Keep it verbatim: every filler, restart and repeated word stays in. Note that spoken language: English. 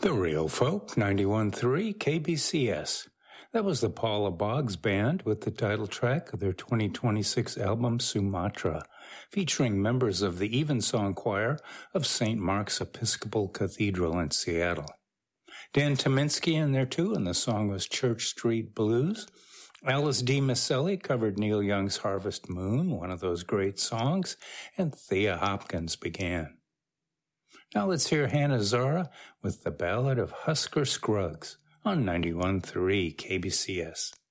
The Real Folk, ninety-one point three K B C S. That was the Paula Boggs Band with the title track of their twenty twenty-six album Sumatra, featuring members of the Evensong Choir of Saint Mark's Episcopal Cathedral in Seattle. Dan Tyminski in there too, and the song was Church Street Blues. Alice D. Maselli covered Neil Young's Harvest Moon, one of those great songs, and Thea Hopkins began. Now let's hear Hannah Zara with the Ballad of Husker Scruggs on ninety-one point three K B C S.